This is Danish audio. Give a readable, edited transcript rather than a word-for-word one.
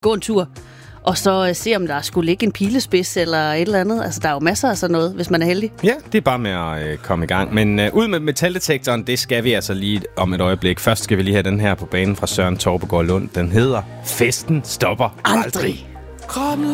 gå en tur, og så se, om der skulle ligge en pilespids eller et eller andet. Altså, der er jo masser af sådan noget, hvis man er heldig. Ja, det er bare med at komme i gang. Men ud med metaldetektoren, det skal vi altså lige om et øjeblik. Først skal vi lige have den her på banen fra Søren Torpegaard Lund. Den hedder Festen stopper aldrig.